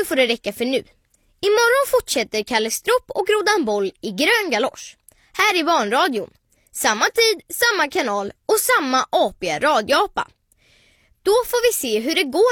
får det räcka för nu. Imorgon fortsätter Kalle Stropp och Grodan Boll i grön galosch. Här i Barnradion. Samma tid, samma kanal och samma apiga radioapa. Då får vi se hur det går